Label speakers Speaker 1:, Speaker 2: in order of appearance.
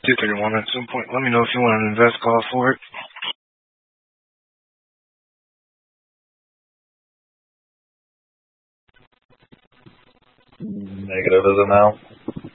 Speaker 1: 231 at some point. Let me know if you want an invest call for it.
Speaker 2: Negative as of now.